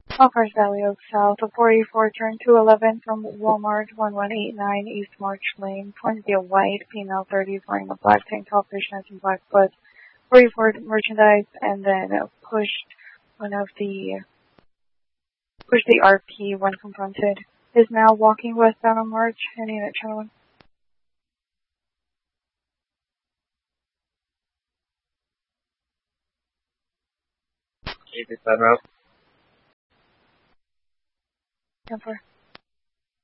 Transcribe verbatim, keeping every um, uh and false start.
Offers Valley Oak South, a four eighty-four turn two eleven from Walmart, one one eight nine East March Lane. Point to be a white female thirties wearing a black tank top, fishnets, and black flats. four eighty-four merchandise, and then pushed one of the, pushed the R P when confronted. Is now walking westbound on March, heading at channel one. eighty-seven route. ten four.